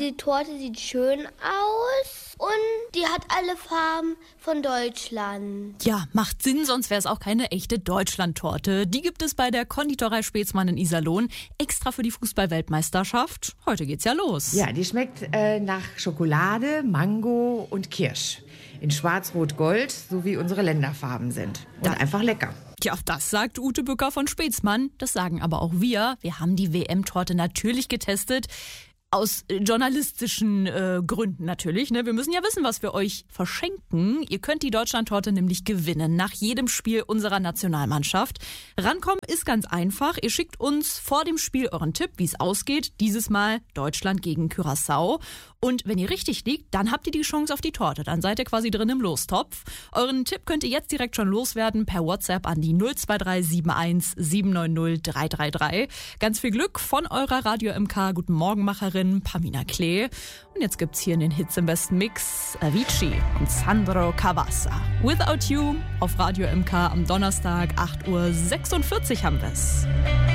Die Torte sieht schön aus und die hat alle Farben von Deutschland. Ja, macht Sinn, sonst wäre es auch keine echte Deutschlandtorte. Die gibt es bei der Konditorei Spätzmann in Iserlohn, extra für die Fußball-Weltmeisterschaft. Heute geht's ja los. Ja, die schmeckt nach Schokolade, Mango und Kirsch. In Schwarz-Rot-Gold, so wie unsere Länderfarben sind. Und einfach lecker. Ja, das sagt Ute Bücker von Spätzmann. Das sagen aber auch wir. Wir haben die WM-Torte natürlich getestet. Aus journalistischen Gründen natürlich. Ne? Wir müssen ja wissen, was wir euch verschenken. Ihr könnt die Deutschlandtorte nämlich gewinnen nach jedem Spiel unserer Nationalmannschaft. Rankommen ist ganz einfach. Ihr schickt uns vor dem Spiel euren Tipp, wie es ausgeht. Dieses Mal Deutschland gegen Curaçao. Und wenn ihr richtig liegt, dann habt ihr die Chance auf die Torte. Dann seid ihr quasi drin im Lostopf. Euren Tipp könnt ihr jetzt direkt schon loswerden per WhatsApp an die 023 71 790 333. Ganz viel Glück von eurer Radio MK Guten Morgen Macherin Pamina Klee. Und jetzt gibt's hier in den Hits im besten Mix Avicii und Sandro Cavazza. Without You auf Radio MK am Donnerstag 8:46 Uhr haben wir's.